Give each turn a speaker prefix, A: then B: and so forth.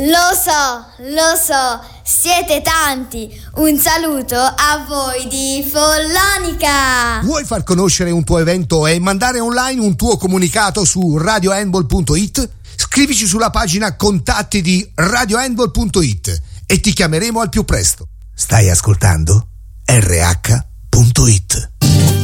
A: Lo so, siete tanti. Un saluto a voi di Follonica.
B: Vuoi far conoscere un tuo evento e mandare online un tuo comunicato su radiohandball.it? Scrivici sulla pagina contatti di radiohandball.it e ti chiameremo al più presto. Stai ascoltando RH.it.